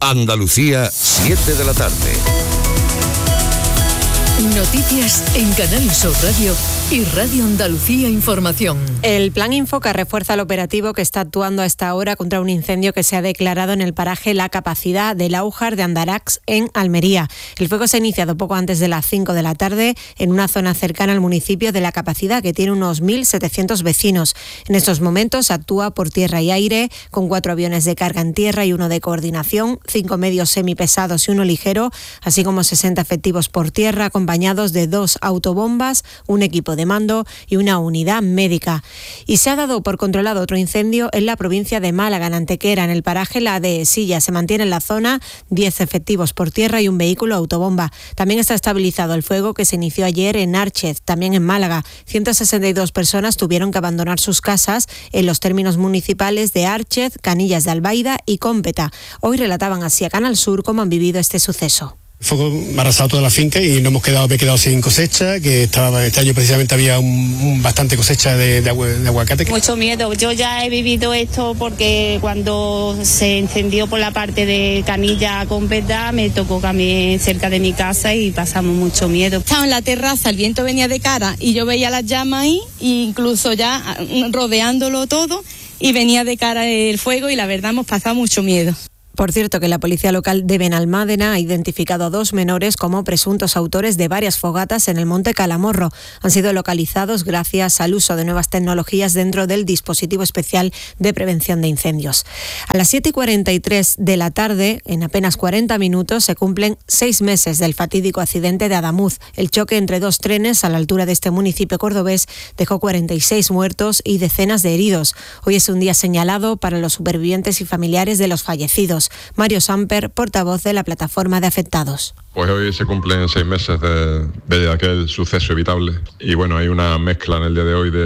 Andalucía, 7 de la tarde. Noticias en Canal Sur Radio y Radio Andalucía Información. El Plan Infoca refuerza el operativo que está actuando a esta hora contra un incendio que se ha declarado en el paraje La Capacidad del Aujar de Andarax, en Almería. El fuego se ha iniciado poco antes de las 5 de la tarde en una zona cercana al municipio de La Capacidad, que tiene unos 1.700 vecinos. En estos momentos actúa por tierra y aire, con 4 aviones de carga en tierra y 1 de coordinación, 5 medios semipesados y 1 ligero, así como 60 efectivos por tierra, acompañados de 2 autobombas, un equipo de mando y una unidad médica. Y se ha dado por controlado otro incendio en la provincia de Málaga, en Antequera, en el paraje La Dehesilla. Se mantiene en la zona 10 efectivos por tierra y un vehículo autobomba. También está estabilizado el fuego que se inició ayer en Árchez, también en Málaga. 162 personas tuvieron que abandonar sus casas en los términos municipales de Árchez, Canillas de Albaida y Cómpeta. Hoy relataban así a Canal Sur cómo han vivido este suceso. El fuego ha arrasado toda la finca y me he quedado sin cosecha, que este año precisamente había bastante cosecha de aguacate. Mucho miedo, yo ya he vivido esto porque cuando se encendió por la parte de Canilla a Cómpeta me tocó caminar cerca de mi casa y pasamos mucho miedo. Estaba en la terraza, el viento venía de cara y yo veía las llamas ahí, e incluso ya rodeándolo todo, y venía de cara el fuego y la verdad hemos pasado mucho miedo. Por cierto, que la policía local de Benalmádena ha identificado a 2 menores como presuntos autores de varias fogatas en el Monte Calamorro. Han sido localizados gracias al uso de nuevas tecnologías dentro del dispositivo especial de prevención de incendios. A las 7:43 de la tarde, en apenas 40 minutos, se cumplen 6 meses del fatídico accidente de Adamuz. El choque entre 2 trenes a la altura de este municipio cordobés dejó 46 muertos y decenas de heridos. Hoy es un día señalado para los supervivientes y familiares de los fallecidos. Mario Samper, portavoz de la plataforma de afectados. Pues hoy se cumplen 6 meses de aquel suceso evitable y bueno, hay una mezcla en el día de hoy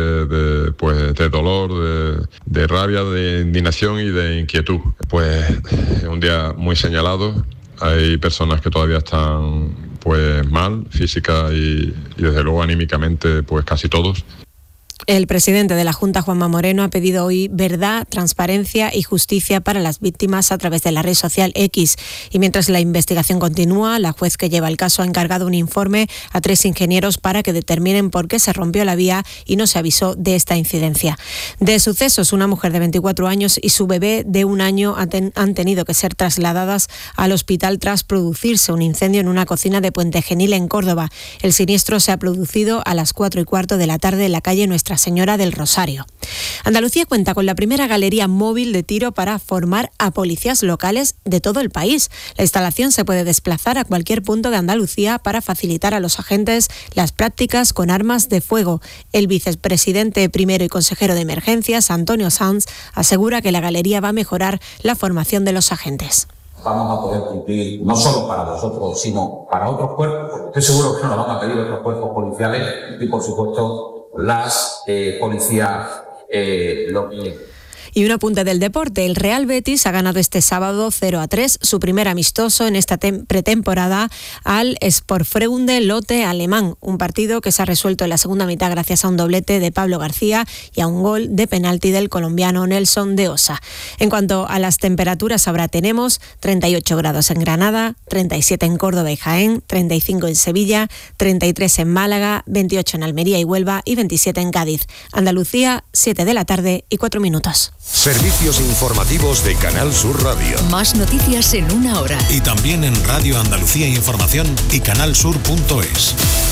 de dolor, de rabia, de indignación y de inquietud. Pues es un día muy señalado, hay personas que todavía están pues mal, física y desde luego anímicamente pues casi todos. El presidente de la Junta, Juanma Moreno, ha pedido hoy verdad, transparencia y justicia para las víctimas a través de la red social X. Y mientras la investigación continúa, la juez que lleva el caso ha encargado un informe a 3 ingenieros para que determinen por qué se rompió la vía y no se avisó de esta incidencia. De sucesos, una mujer de 24 años y su bebé de 1 año han tenido que ser trasladadas al hospital tras producirse un incendio en una cocina de Puente Genil, en Córdoba. El siniestro se ha producido a las 4:15 de la tarde en la calle Nuestra Señora del Rosario. Andalucía cuenta con la primera galería móvil de tiro para formar a policías locales de todo el país. La instalación se puede desplazar a cualquier punto de Andalucía para facilitar a los agentes las prácticas con armas de fuego. El vicepresidente primero y consejero de emergencias, Antonio Sanz, asegura que la galería va a mejorar la formación de los agentes. Vamos a poder cumplir no solo para vosotros, sino para otros cuerpos, porque estoy seguro que nos lo van a pedir otros cuerpos policiales y, por supuesto, las policías locales. Y un apunte del deporte. El Real Betis ha ganado este sábado 0-3 su primer amistoso en esta pretemporada al Sportfreunde Lotte alemán. Un partido que se ha resuelto en la segunda mitad gracias a un doblete de Pablo García y a un gol de penalti del colombiano Nelson de Osa. En cuanto a las temperaturas, ahora tenemos 38 grados en Granada, 37 en Córdoba y Jaén, 35 en Sevilla, 33 en Málaga, 28 en Almería y Huelva y 27 en Cádiz. Andalucía, 7 de la tarde y 4 minutos. Servicios informativos de Canal Sur Radio. Más noticias en 1 hora. Y también en Radio Andalucía Información y canalsur.es.